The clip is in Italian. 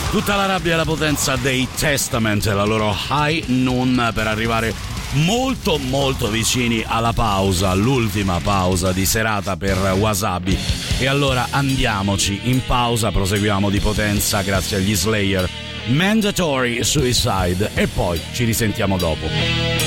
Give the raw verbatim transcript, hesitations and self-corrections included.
Tutta la rabbia e la potenza dei Testament, la loro High Noon, per arrivare molto molto vicini alla pausa, l'ultima pausa di serata per Wasabi. E allora andiamoci in pausa, proseguiamo di potenza grazie agli Slayer, Mandatory Suicide, e poi ci risentiamo dopo.